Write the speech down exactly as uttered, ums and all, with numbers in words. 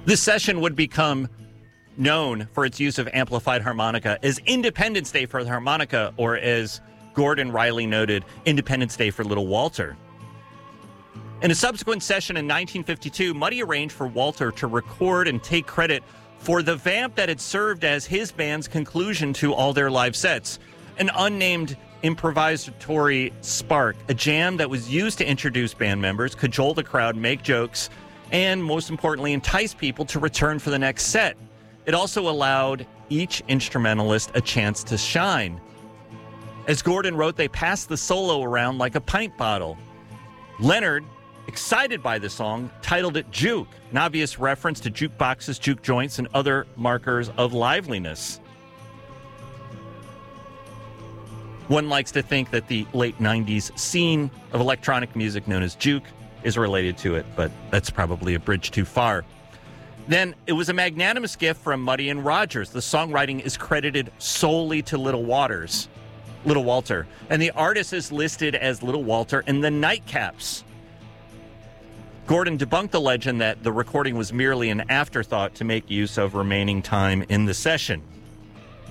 This session would become known for its use of amplified harmonica as Independence Day for the harmonica, or as Gordon Riley noted, Independence Day for Little Walter. In a subsequent session in nineteen fifty-two, Muddy arranged for Walter to record and take credit for the vamp that had served as his band's conclusion to all their live sets, an unnamed improvisatory spark, a jam that was used to introduce band members, cajole the crowd, make jokes, and most importantly, entice people to return for the next set. It also allowed each instrumentalist a chance to shine. As Gordon wrote, they passed the solo around like a pint bottle. Leonard, excited by the song, titled it Juke, an obvious reference to jukeboxes, juke joints, and other markers of liveliness. One likes to think that the late nineties scene of electronic music known as juke is related to it, but that's probably a bridge too far. Then it was a magnanimous gift from Muddy and Rogers. The songwriting is credited solely to Little Waters, Little Walter, and the artist is listed as Little Walter in the Nightcaps. Gordon debunked the legend that the recording was merely an afterthought to make use of remaining time in the session.